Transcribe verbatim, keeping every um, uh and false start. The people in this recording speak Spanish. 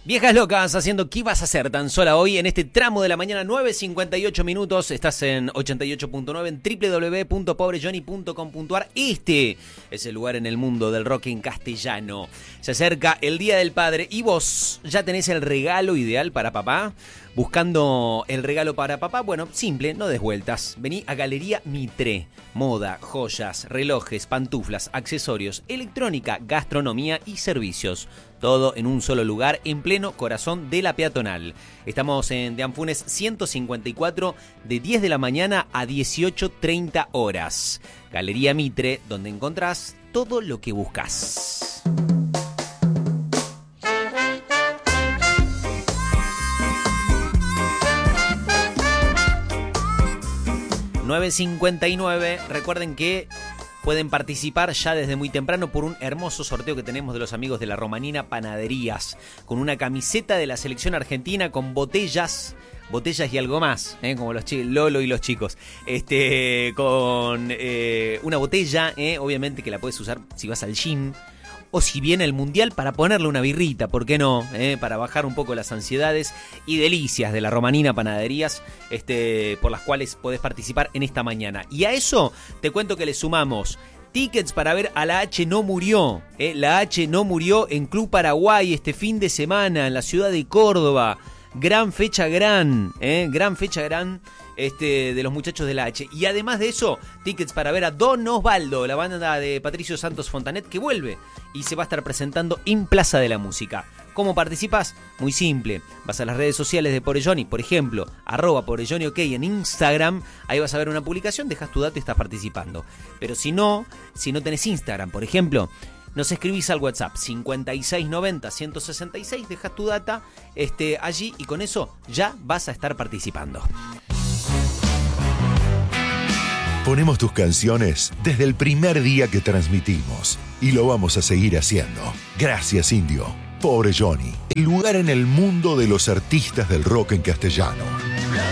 Viejas locas haciendo ¿qué vas a hacer tan sola hoy en este tramo de la mañana? Nueve cincuenta y ocho minutos, estás en ochenta y ocho punto nueve en doble u doble u doble u punto pobre johnny punto com punto a r. Este es el lugar en el mundo del rock en castellano. Se acerca el Día del Padre y vos ya tenés el regalo ideal para papá. Buscando el regalo para papá, bueno, simple, no des vueltas. Vení a Galería Mitre. Moda, joyas, relojes, pantuflas, accesorios, electrónica, gastronomía y servicios. Todo en un solo lugar, en pleno corazón de la peatonal. Estamos en De Anfunes ciento cincuenta y cuatro, de diez de la mañana a dieciocho treinta horas. Galería Mitre, donde encontrás todo lo que buscas. nueve cincuenta y nueve, recuerden que pueden participar ya desde muy temprano por un hermoso sorteo que tenemos de los amigos de la Romanina Panaderías, con una camiseta de la selección argentina con botellas, botellas y algo más, ¿eh? Como los chicos, Lolo y los chicos, este, con eh, una botella, ¿eh? Obviamente que la puedes usar si vas al gym, o si viene el mundial para ponerle una birrita, ¿por qué no? ¿Eh? Para bajar un poco las ansiedades y delicias de la Romanina Panaderías, este, por las cuales podés participar en esta mañana. Y a eso te cuento que le sumamos tickets para ver a La H No Murió. ¿eh? La H No Murió en Club Paraguay este fin de semana en la ciudad de Córdoba. Gran fecha gran, ¿eh? gran fecha gran. Este, de los muchachos de la H. Y además de eso, tickets para ver a Don Osvaldo, la banda de Patricio Santos Fontanet, que vuelve y se va a estar presentando en Plaza de la Música. ¿Cómo participas? Muy simple. Vas a las redes sociales de Pobre Johnny, por ejemplo, arroba Pobre Johnny OK en Instagram. Ahí vas a ver una publicación, dejas tu dato y estás participando. Pero si no, si no tenés Instagram, por ejemplo, nos escribís al WhatsApp cincuenta y seis noventa ciento sesenta y seis, dejas tu data este, allí y con eso ya vas a estar participando. Ponemos tus canciones desde el primer día que transmitimos y lo vamos a seguir haciendo. Gracias, Indio. Pobre Johnny, el lugar en el mundo de los artistas del rock en castellano.